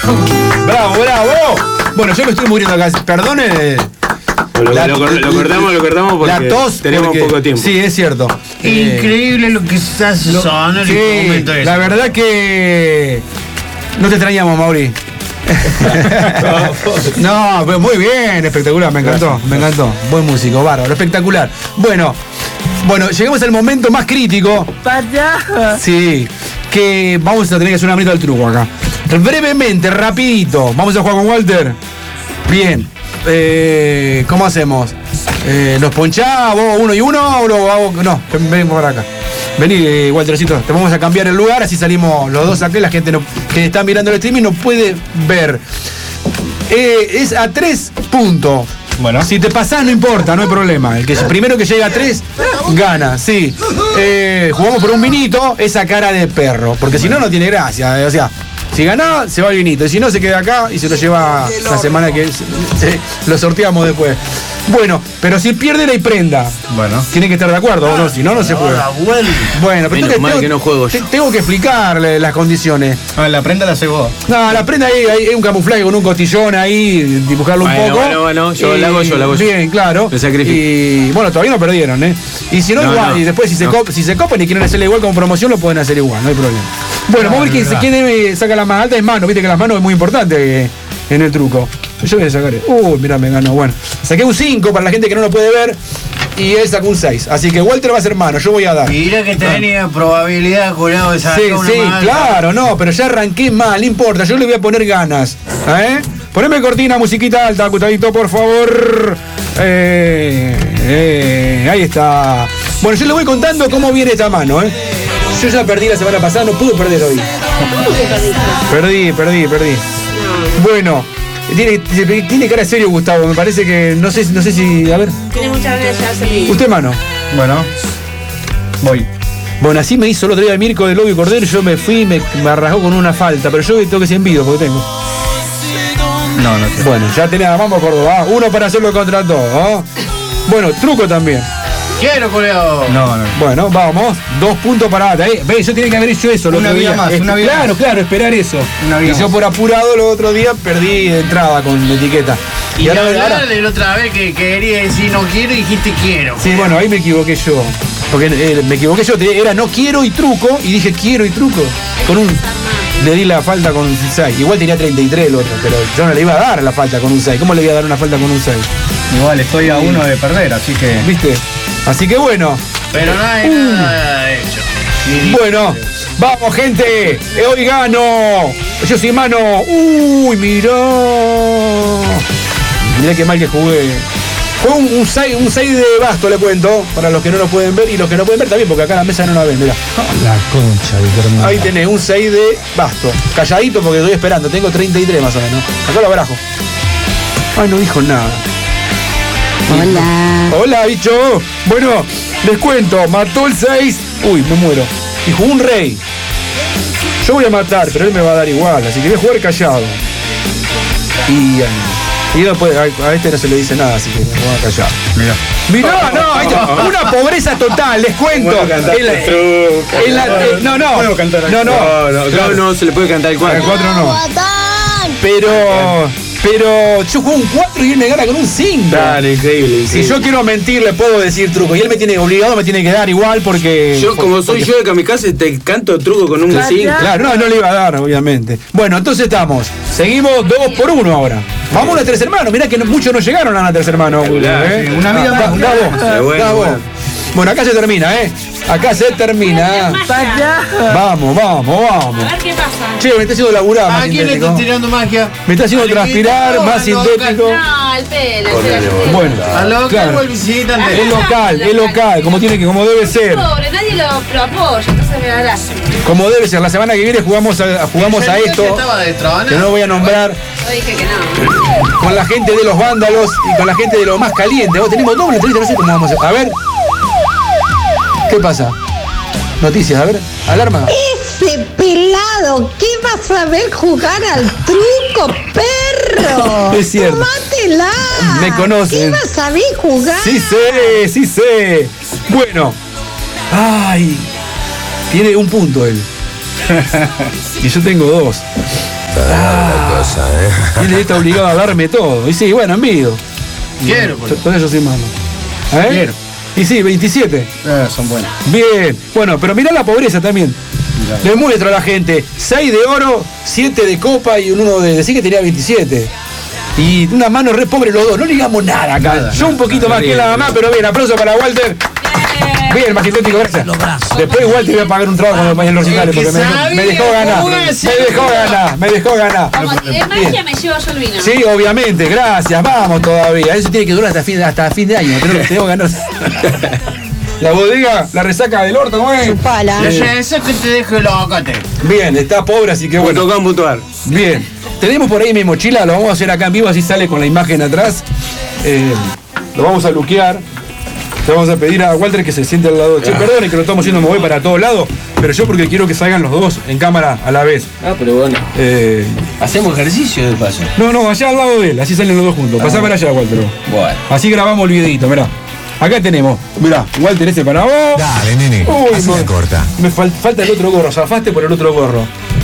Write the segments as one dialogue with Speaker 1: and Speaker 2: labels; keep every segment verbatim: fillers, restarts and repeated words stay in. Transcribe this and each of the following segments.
Speaker 1: ¡Bravo, bravo! Bueno, yo me estoy muriendo acá. Perdone.
Speaker 2: Lo,
Speaker 1: la,
Speaker 2: lo, lo cortamos, lo cortamos porque
Speaker 1: la tos
Speaker 2: tenemos
Speaker 1: porque,
Speaker 2: poco tiempo.
Speaker 1: Sí, es cierto.
Speaker 3: Increíble eh, lo que estás sonando en
Speaker 1: sí,
Speaker 3: este momento. Eso.
Speaker 1: La verdad que no te extrañamos, Mauri. No, pero muy bien, espectacular, me encantó, me encantó. Buen músico, bárbaro, espectacular. Bueno, bueno, llegamos al momento más crítico.
Speaker 4: ¡Vaya!
Speaker 1: Sí, que vamos a tener que hacer una manito al truco acá. Brevemente, rapidito, vamos a jugar con Walter. Bien. Eh, ¿Cómo hacemos? Eh, ¿Los ponchás vos uno y uno o lo hago? No, ven por acá. Vení, eh, Waltercito, te vamos a cambiar el lugar, así salimos los dos acá. La gente no, que está mirando el streaming no puede ver. Eh, es a tres puntos. Bueno. Si te pasás no importa, no hay problema. El que primero que llega a tres, gana, sí. Eh, jugamos por un vinito, esa cara de perro. Porque si no, no tiene gracia. O sea, si ganás, se va el vinito. Y si no, se queda acá y se lo lleva la semana que se, lo sorteamos después. Bueno, pero si pierde no hay prenda. Bueno. Tienen que estar de acuerdo, ¿o no? Si no, no se juega. Bueno, pero tengo,
Speaker 2: mal
Speaker 1: tengo,
Speaker 2: que no juego yo.
Speaker 1: tengo que explicarle las condiciones.
Speaker 5: Ah, la prenda la hace vos.
Speaker 1: No, la prenda ahí hay un camuflaje con un costillón ahí, dibujarlo
Speaker 2: bueno,
Speaker 1: un poco.
Speaker 2: Bueno, bueno, yo
Speaker 1: y,
Speaker 2: la hago, yo la hago.
Speaker 1: Bien, claro.
Speaker 2: Me sacrifico.
Speaker 1: Y bueno, todavía no perdieron, ¿eh? Y si no, no igual, no, y después si se, no. cop, si se copan y quieren hacerle igual como promoción, lo pueden hacer igual, no hay problema. Bueno, vamos a ver quién, quién debe sacar la más alta es mano, viste que las manos es muy importante eh, en el truco. Yo voy a sacar. Uy, uh, mirá, me ganó. Bueno, saqué un cinco para la gente que no lo puede ver. Y él sacó un seis. Así que Walter va a ser mano, yo voy a dar.
Speaker 3: Mira que tenía ah. probabilidad, curado, de sacar
Speaker 1: sí,
Speaker 3: una
Speaker 1: sí,
Speaker 3: más
Speaker 1: claro, alta. No, pero ya arranqué mal, no importa, yo le voy a poner ganas. ¿Eh? Poneme cortina, musiquita alta, Cutadito, por favor. Eh, eh, ahí está. Bueno, yo le voy contando cómo viene esta mano, ¿eh? Yo ya perdí la semana pasada, no pude perder hoy. Perdí, perdí, perdí. Bueno. Tiene, tiene cara serio Gustavo, me parece que no sé, no sé si. A ver.
Speaker 4: Tiene muchas ganas de llevarse el vídeo.
Speaker 1: Usted, mano.
Speaker 5: Bueno. Voy.
Speaker 1: Bueno, así me hizo el otro día Mirko de Lobo y Cordero, yo me fui y me, me arrasó con una falta, pero yo tengo que ser envido porque tengo.
Speaker 5: No, no sé.
Speaker 1: Bueno, ya tenés, vamos Córdoba, uno para hacerlo contra dos, ¿no? Bueno, truco también.
Speaker 3: Quiero, Julio.
Speaker 5: No, no.
Speaker 1: Bueno, vamos. Dos puntos para Ata. ¿eh? Ve, yo tenía que haber hecho eso.
Speaker 5: Una vida más,
Speaker 1: es,
Speaker 5: una vida
Speaker 1: Claro,
Speaker 5: más.
Speaker 1: claro, esperar eso.
Speaker 5: Una vida
Speaker 1: y yo
Speaker 5: más.
Speaker 1: por apurado el otro día perdí de entrada con la etiqueta.
Speaker 3: Y, y ahora, ahora de la otra vez que quería decir no quiero y dijiste quiero.
Speaker 1: Sí, bueno, ahí me equivoqué yo. Porque eh, me equivoqué yo. Era no quiero y truco. Y dije quiero y truco. Con un. Le di la falta con un seis. Igual tenía treinta y tres el otro, pero yo no le iba a dar la falta con un seis. ¿Cómo le voy a dar una falta con un seis?
Speaker 5: Igual estoy a uno de perder, así que.
Speaker 1: ¿Viste? Así que bueno.
Speaker 3: Pero no hay uh. nada hecho.
Speaker 1: Ni bueno, ni vamos gente. Hoy gano. Yo soy mano. Uy, mirá. Mirá qué mal que jugué. Fue un, un seis de basto, le cuento, para los que no lo pueden ver y los que no pueden ver también, porque acá en la mesa no la ven, mirá.
Speaker 5: La concha de tu hermano.
Speaker 1: Ahí tenés un seis de basto. Calladito porque estoy esperando, tengo treinta y tres más o menos. Acá lo barajo. Ay, no dijo nada.
Speaker 4: Hola.
Speaker 1: Hola, bicho. Bueno, les cuento, mató el seis. Uy, me muero. Y jugó un rey. Yo voy a matar, pero él me va a dar igual, así que voy a jugar callado. Y... Y después a este no se le dice nada, así que me voy a callar.
Speaker 5: Mirá.
Speaker 1: Mirá, no, ahí está. Una pobreza total, les cuento. El, el, el, no, no. No, no, no,
Speaker 2: no, claro, no se le puede cantar el cuatro.
Speaker 1: El cuatro no. Pero, pero yo juego un cuatro y él me gana con un cinco.
Speaker 2: Dale, increíble, increíble.
Speaker 1: Si yo quiero mentir, le puedo decir truco. Y él me tiene obligado, me tiene que dar igual porque.
Speaker 2: Yo, como soy yo de Kamikaze, te canto truco con un cinco.
Speaker 1: Claro, no, no le iba a dar, obviamente. Bueno, entonces estamos. Seguimos dos por uno ahora. Vamos a la tres hermanos. Mirá que no, muchos no llegaron a la tres hermanos. ¿eh?
Speaker 5: Una vida
Speaker 1: ah,
Speaker 5: más.
Speaker 1: Da, da vos, da
Speaker 2: bueno,
Speaker 1: vos.
Speaker 2: bueno.
Speaker 1: Bueno, acá se termina, ¿eh? Acá se termina. Vamos, vamos, vamos.
Speaker 4: A ver qué pasa.
Speaker 1: Che, me está haciendo laburar más
Speaker 3: ¿A quién le
Speaker 1: sintético.
Speaker 3: estás tirando magia?
Speaker 1: Me está haciendo transpirar más sintético.
Speaker 4: No, el pelo.
Speaker 1: Bueno,
Speaker 3: A lo
Speaker 1: claro.
Speaker 3: que el visitante.
Speaker 1: Es local, es local, como tiene que, como debe ser.
Speaker 4: Pobre, nadie lo, lo apoya, entonces me da
Speaker 1: Como debe ser. La semana que viene jugamos a, jugamos a esto. Que no voy a nombrar.
Speaker 4: Yo dije que no.
Speaker 1: Con la gente de los vándalos y con la gente de lo más caliente. Vos tenemos doble entrevista, no sé cómo vamos a hacer. A ver. ¿Qué pasa? Noticias, a ver. Alarma.
Speaker 6: Ese pelado, ¿qué vas a ver jugar al truco, perro?
Speaker 1: Es cierto.
Speaker 6: Tómatela.
Speaker 1: Me conocen.
Speaker 6: ¿Qué vas a ver jugar?
Speaker 1: Sí sé, sí sé. Bueno. Ay. Tiene un punto él. Y yo tengo dos. Ah.
Speaker 7: cosa, ¿eh?
Speaker 1: Él está obligado a darme todo. Y sí, bueno, envido.
Speaker 3: Quiero, por
Speaker 1: Por eso soy malo. ¿Eh?
Speaker 3: Quiero.
Speaker 1: Y sí, veintisiete.
Speaker 5: Eh, son buenas.
Speaker 1: Bien. Bueno, pero mirá la pobreza también. Le muestro a la gente. seis de oro, siete de copa y un uno de... Decir que tenía veintisiete. Y una mano re pobre los dos. No ligamos nada acá.
Speaker 3: Nada,
Speaker 1: Yo un
Speaker 3: nada,
Speaker 1: poquito más que
Speaker 2: bien,
Speaker 1: la mamá, pero bien. Aplauso para Walter. Bien, más sintético, gracias. Después igual te voy a pagar un trago cuando vaya en los recitales porque me, me dejó ganar. Me dejó ganar, me dejó ganar.
Speaker 4: Como en magia me llevo yo el vino.
Speaker 1: Sí, obviamente, gracias, vamos todavía. Eso tiene que durar hasta fin, hasta fin de año. Tengo, tengo que ganar. La bodega, la resaca del orto, ¿cómo es?
Speaker 6: Chupala.
Speaker 3: Yo ya eso que te dejo locate.
Speaker 1: Bien, está pobre, así que bueno.
Speaker 2: Punto com punto ar.
Speaker 1: Bien. Tenemos por ahí mi mochila, lo vamos a hacer acá en vivo, así sale con la imagen atrás. Eh, lo vamos a luquear. Le vamos a pedir a Walter que se siente al lado. Che, perdone que lo estamos haciendo mover para todos lados, pero yo porque quiero que salgan los dos en cámara a la vez.
Speaker 2: Ah, pero bueno.
Speaker 1: Eh,
Speaker 2: Hacemos ejercicio de paso.
Speaker 1: no, no, allá al lado de él, así salen los dos juntos. Pasá para allá, Walter.
Speaker 2: Bueno.
Speaker 1: Así grabamos el videito, mirá. Acá tenemos, mirá, Walter ese para vos.
Speaker 7: Dale, nene.
Speaker 1: Uy,
Speaker 7: Así
Speaker 1: no.
Speaker 7: la corta.
Speaker 1: Me fal- falta el otro gorro, zafaste por el otro gorro.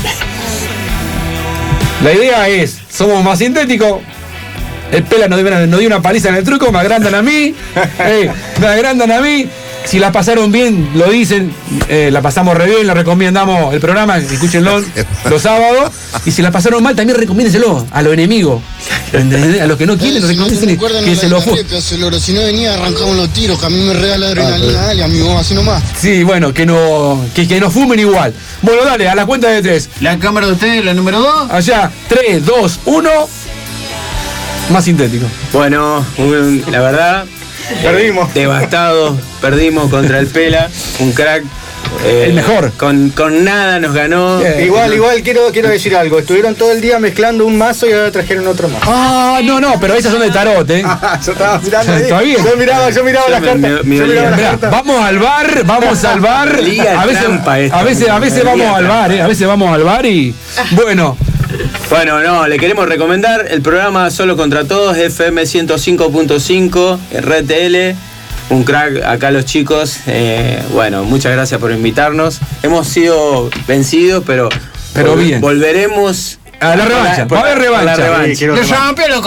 Speaker 1: La idea es, somos más sintéticos. El Pela nos dio, una, nos dio una paliza en el truco, me agrandan a mí. eh, me agrandan a mí. Si la pasaron bien, lo dicen, eh, la pasamos re bien, le recomendamos el programa, escúchenlo los sábados. Y si la pasaron mal, también recomiéndenselo a los enemigos. ¿Entendés? A los que no quieren, recomiéndenselo que se lo fue.
Speaker 8: Si no venía, arrancamos los tiros, que a mí me regala adrenalina, dale, amigo, así nomás.
Speaker 1: Sí, bueno, que no, que, que no fumen igual. Bueno, dale, a la cuenta de tres.
Speaker 3: La cámara de ustedes, la número dos.
Speaker 1: Allá, tres, dos, uno. Más sintético.
Speaker 2: Bueno, un- la verdad.
Speaker 5: Perdimos.
Speaker 2: eh, devastados, perdimos contra el Pela. Un crack. eh,
Speaker 1: El mejor.
Speaker 2: Con, con nada nos ganó.
Speaker 1: Bien.
Speaker 5: Igual, igual quiero, quiero decir algo. Estuvieron todo el día mezclando un mazo y ahora trajeron otro más.
Speaker 1: Ah, no, no, pero esas son de tarot, ¿eh?
Speaker 5: yo estaba mirando ahí.
Speaker 1: Está bien.
Speaker 5: Yo miraba, yo miraba
Speaker 2: Yo
Speaker 5: las
Speaker 2: me-
Speaker 5: cartas.
Speaker 2: me- me
Speaker 5: yo miraba
Speaker 2: olía.
Speaker 5: las
Speaker 1: Mirá,
Speaker 5: cartas.
Speaker 1: vamos al bar, vamos al bar.
Speaker 2: Liga
Speaker 1: A veces,
Speaker 2: trampa esto,
Speaker 1: a veces, a veces
Speaker 2: liga
Speaker 1: vamos al bar,
Speaker 2: trampa.
Speaker 1: ¿eh? A veces vamos al bar y. Bueno,
Speaker 2: Bueno, no, le queremos recomendar el programa Solo Contra Todos, F M ciento cinco punto cinco, R T L. Un crack acá los chicos. Eh, bueno, muchas gracias por invitarnos. Hemos sido vencidos, pero,
Speaker 1: Pero
Speaker 2: vol-
Speaker 1: bien.
Speaker 2: volveremos
Speaker 1: a la revancha. Va a haber
Speaker 2: a la
Speaker 1: revancha.
Speaker 2: revancha.
Speaker 5: Sí, quiero
Speaker 3: Lo
Speaker 5: tomar.
Speaker 3: rompió loco.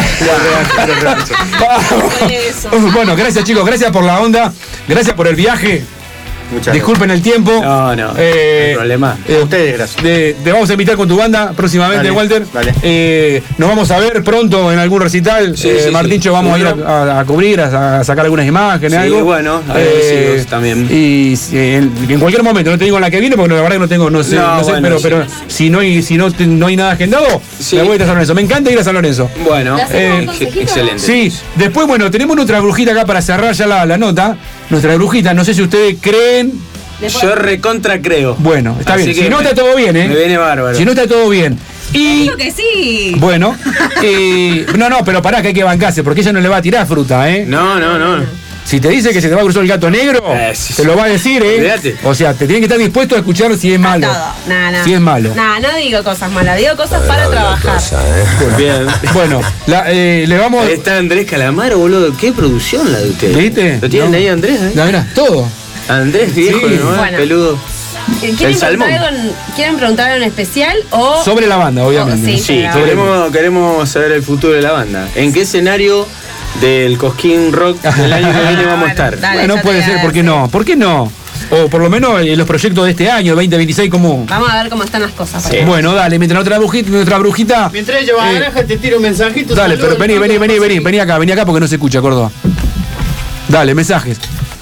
Speaker 4: Por eso.
Speaker 1: Bueno, gracias chicos, gracias por la onda, gracias por el viaje.
Speaker 5: Muchas
Speaker 1: Disculpen el tiempo.
Speaker 2: No, no,
Speaker 1: Eh,
Speaker 2: no hay problema.
Speaker 1: eh,
Speaker 5: A ustedes, gracias.
Speaker 1: de- te vamos a invitar con tu banda próximamente,
Speaker 5: Dale,
Speaker 1: Walter.
Speaker 5: dale.
Speaker 1: Eh, nos vamos a ver pronto en algún recital.
Speaker 2: Sí,
Speaker 1: Eh,
Speaker 2: sí,
Speaker 1: Martincho,
Speaker 2: sí.
Speaker 1: vamos a ir
Speaker 2: Seguro.
Speaker 1: a, a- a cubrir, a, a sacar algunas imágenes,
Speaker 2: Sí,
Speaker 1: algo. Eh,
Speaker 2: bueno, agradecidos también.
Speaker 1: Y si- en, en cualquier momento, no te digo en la que viene, porque la verdad que no tengo, no sé,
Speaker 2: No,
Speaker 1: no sé,
Speaker 2: bueno,
Speaker 1: pero,
Speaker 2: sí.
Speaker 1: pero si no hay, si no, te- no hay nada agendado,
Speaker 2: Sí.
Speaker 1: me voy a ir a San Lorenzo. Me encanta ir a San Lorenzo.
Speaker 2: Bueno,
Speaker 4: ¿Le hacemos un
Speaker 1: eh,
Speaker 4: consejito?
Speaker 2: excelente.
Speaker 1: Sí, después, bueno, tenemos nuestra brujita acá para cerrar ya la, la nota. Nuestra brujita, no sé si ustedes creen.
Speaker 4: Después-
Speaker 2: Yo recontra creo.
Speaker 1: Bueno, está
Speaker 2: Así
Speaker 1: bien.
Speaker 2: que
Speaker 1: Si no,
Speaker 2: me-
Speaker 1: está todo bien, ¿eh?
Speaker 2: Me viene bárbaro.
Speaker 1: Si no, está todo bien. Y.
Speaker 9: Digo que sí.
Speaker 1: Bueno, eh, no, no, pero pará que hay que bancarse, porque ella no le va a tirar fruta, ¿eh?
Speaker 2: No, no, no.
Speaker 1: Si te dice que se te va a cruzar el gato negro,
Speaker 2: Eh, sí.
Speaker 1: te lo va a decir, ¿eh?
Speaker 2: Olvídate.
Speaker 1: O sea, te tiene que estar dispuesto a escuchar si es malo.
Speaker 9: Todo. No, no.
Speaker 1: Si es malo.
Speaker 9: No, no digo cosas malas, digo cosas para trabajar.
Speaker 2: Bien.
Speaker 1: Bueno, la- eh, le vamos.
Speaker 2: Ahí está Andrés Calamaro, boludo. Qué producción la de ustedes.
Speaker 1: ¿Viste?
Speaker 2: ¿Lo tienen
Speaker 1: No.
Speaker 2: ahí, Andrés? ¿eh?
Speaker 1: La verdad, todo.
Speaker 2: Andrés, viejo,
Speaker 1: Sí.
Speaker 2: ¿no?
Speaker 9: Bueno.
Speaker 2: Peludo.
Speaker 9: ¿Quieren
Speaker 2: El salmón.
Speaker 9: preguntar, algo en, ¿Quieren preguntar algo en especial o...?
Speaker 1: Sobre la banda, obviamente.
Speaker 9: Oh, sí.
Speaker 2: Sí,
Speaker 9: Sobre-
Speaker 2: queremos, queremos saber el futuro de la banda. ¿En qué escenario del Cosquín Rock del año que viene vamos a estar?
Speaker 9: Dale,
Speaker 1: Bueno,
Speaker 9: ya
Speaker 1: puede
Speaker 9: te voy a
Speaker 1: ser, ¿por qué
Speaker 9: decir.
Speaker 1: no? ¿Por qué no? O por lo menos en los proyectos de este año, veinte veintiséis, como.
Speaker 9: Vamos a ver cómo están las cosas.
Speaker 2: Sí.
Speaker 1: Bueno, dale, mientras nuestra brujita, nuestra brujita.
Speaker 3: Mientras ella va a
Speaker 1: Eh,
Speaker 3: la granja, te tiro un mensajito.
Speaker 1: Dale,
Speaker 3: saludo,
Speaker 1: pero vení,
Speaker 3: el
Speaker 1: vení,
Speaker 3: pronto
Speaker 1: vení,
Speaker 3: de
Speaker 1: vení,
Speaker 3: Pacific.
Speaker 1: vení acá, vení acá porque no se escucha, Córdoba. Dale, mensajes.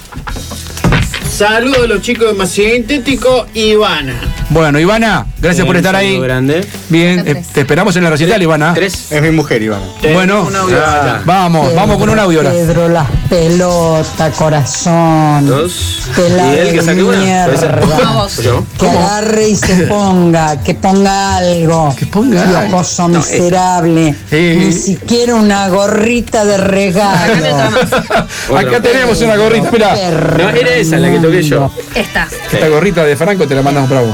Speaker 3: Saludos a los chicos de Más Sintético, Ivana.
Speaker 1: Bueno, Ivana, gracias por
Speaker 2: Un
Speaker 1: estar ahí.
Speaker 2: saludo grande.
Speaker 1: Bien,
Speaker 9: Acá
Speaker 1: eh,
Speaker 9: tres.
Speaker 1: te esperamos en la recital, Ivana.
Speaker 2: Tres.
Speaker 5: Es mi mujer, Iván.
Speaker 1: Bueno,
Speaker 2: Un audio.
Speaker 1: ah, vamos, vamos con un audio ahora.
Speaker 6: Pedro, las pelotas, corazón.
Speaker 2: Dos.
Speaker 6: Pelado
Speaker 2: Y él que
Speaker 6: de
Speaker 2: saque una.
Speaker 6: mierda.
Speaker 2: ¿Puede ser?
Speaker 9: Vamos.
Speaker 2: Yo.
Speaker 6: Que agarre y se ponga, que ponga algo.
Speaker 1: Que ponga algo.
Speaker 6: Piojoso miserable.
Speaker 1: Eh.
Speaker 6: Ni siquiera una gorrita de
Speaker 9: Sacame otra
Speaker 6: regalo.
Speaker 9: más.
Speaker 1: Acá tenemos una gorrita, espera.
Speaker 2: No, era esa la que toqué yo.
Speaker 9: Esta.
Speaker 1: Esta gorrita de Franco te la mandamos para vos.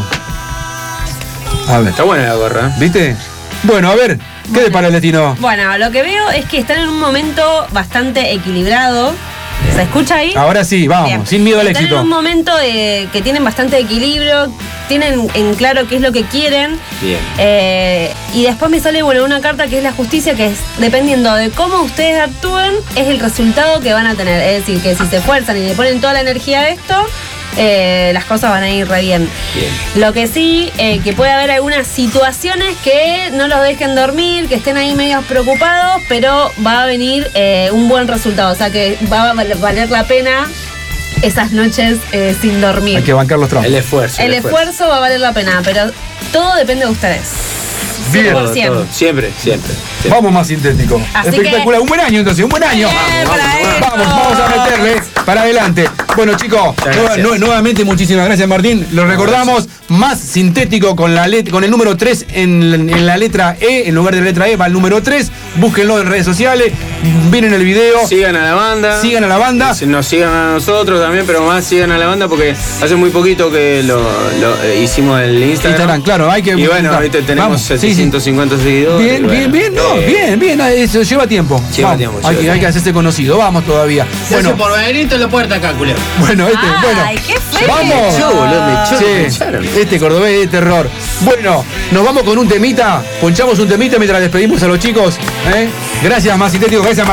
Speaker 1: A ver,
Speaker 2: Está buena la gorra.
Speaker 1: ¿viste? Bueno, a ver, ¿qué de para el destino?
Speaker 9: Bueno, lo que veo es que están en un momento bastante equilibrado. ¿Se escucha ahí?
Speaker 1: Ahora sí, vamos,
Speaker 9: Bien.
Speaker 1: sin miedo al
Speaker 9: Están
Speaker 1: éxito.
Speaker 9: en un momento eh, que tienen bastante equilibrio, tienen en claro qué es lo que quieren.
Speaker 2: Bien.
Speaker 9: Eh, y después me sale, bueno, una carta que es la justicia, que es, dependiendo de cómo ustedes actúen, es el resultado que van a tener. Es decir, que si se esfuerzan y le ponen toda la energía a esto, eh, las cosas van a ir re bien.
Speaker 2: Bien.
Speaker 9: Lo que sí, eh, que puede haber algunas situaciones que no los dejen dormir, que estén ahí medio preocupados, pero va a venir eh, un buen resultado. O sea que va a val- valer la pena esas noches eh, sin dormir.
Speaker 1: Hay que bancar los tramos.
Speaker 2: El esfuerzo.
Speaker 9: El esfuerzo va a valer la pena, pero todo depende de ustedes.
Speaker 1: Bien.
Speaker 9: cien por
Speaker 2: Todo,
Speaker 9: ciento.
Speaker 2: todo. Siempre, siempre. siempre.
Speaker 1: Vamos más sintético.
Speaker 9: Así
Speaker 1: Espectacular.
Speaker 9: que-
Speaker 1: Un buen año entonces, un buen año.
Speaker 9: Bien, para
Speaker 1: Vamos,
Speaker 9: esto.
Speaker 1: vamos a meterle para adelante. Bueno, chicos,
Speaker 2: Muchas
Speaker 1: nueva-
Speaker 2: gracias.
Speaker 1: nu- nuevamente muchísimas gracias, Martín. Lo recordamos, más sintético con la let- con el número tres en, en la letra E, en lugar de la letra E va el número tres. Búsquenlo en redes sociales, miren el video,
Speaker 2: Sigan a la banda.
Speaker 1: sigan a la banda.
Speaker 2: Si Nos sigan a nosotros también, pero más sigan a la banda porque hace muy poquito que lo, lo, eh, hicimos el Instagram.
Speaker 1: Instagram, claro, hay que
Speaker 2: Y bueno,
Speaker 1: buscar.
Speaker 2: ahorita tenemos
Speaker 1: Vamos, sí, sí.
Speaker 2: setecientos cincuenta seguidores.
Speaker 1: Bien,
Speaker 2: y bueno,
Speaker 1: bien, bien, no,
Speaker 2: eh,
Speaker 1: bien, bien, eso lleva tiempo.
Speaker 2: Lleva
Speaker 1: Vamos,
Speaker 2: tiempo,
Speaker 1: hay,
Speaker 2: lleva
Speaker 1: que, hay
Speaker 2: tiempo.
Speaker 1: que hacerse conocido, vamos todavía.
Speaker 3: Se
Speaker 1: Bueno,
Speaker 3: hace por Benito en la puerta acá, culero.
Speaker 1: bueno, este, bueno.
Speaker 9: Ay, qué feo.
Speaker 1: Vamos.
Speaker 2: Me echó, boludo, me echó,
Speaker 1: Sí,
Speaker 2: me echaron.
Speaker 1: este cordobés de terror. Bueno, nos vamos con un temita, ponchamos un temita mientras despedimos a los chicos. ¿eh? Gracias, más sintético, gracias, Martín.